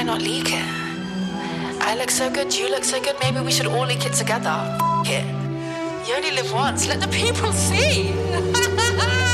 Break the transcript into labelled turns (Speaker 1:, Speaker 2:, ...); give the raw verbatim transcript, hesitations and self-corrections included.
Speaker 1: I not leak it? I look so good, you look so good, maybe we should all leak it together. F it. You only live once, let the people see.